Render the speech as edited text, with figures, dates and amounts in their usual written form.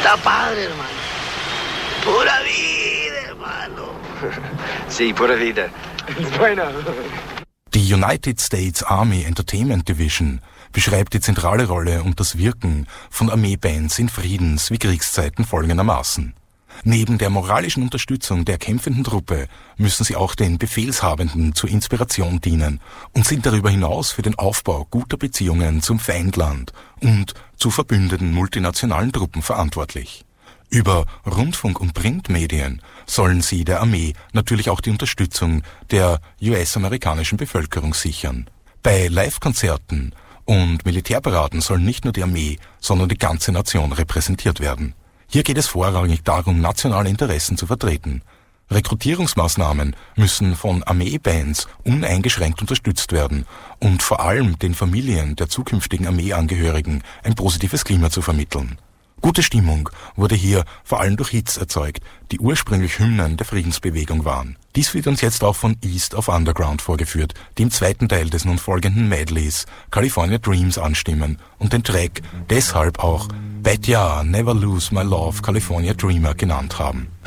Está padre, hermano. Pura vida, hermano. Sí, pura vida. Bueno. Die United States Army Entertainment Division beschreibt die zentrale Rolle und das Wirken von Armeebands in Friedens- wie Kriegszeiten folgendermaßen. Neben der moralischen Unterstützung der kämpfenden Truppe müssen sie auch den Befehlshabenden zur Inspiration dienen und sind darüber hinaus für den Aufbau guter Beziehungen zum Feindland und zu verbündeten multinationalen Truppen verantwortlich. Über Rundfunk- und Printmedien sollen sie der Armee natürlich auch die Unterstützung der US-amerikanischen Bevölkerung sichern. Bei Live-Konzerten und Militärparaden soll nicht nur die Armee, sondern die ganze Nation repräsentiert werden. Hier geht es vorrangig darum, nationale Interessen zu vertreten. Rekrutierungsmaßnahmen müssen von Armeebands uneingeschränkt unterstützt werden und vor allem den Familien der zukünftigen Armeeangehörigen ein positives Klima zu vermitteln. Gute Stimmung wurde hier vor allem durch Hits erzeugt, die ursprünglich Hymnen der Friedensbewegung waren. Dies wird uns jetzt auch von East of Underground vorgeführt, die im zweiten Teil des nun folgenden Medleys California Dreams anstimmen und den Track deshalb auch Bet Ya Never Lose My Love California Dreamer genannt haben.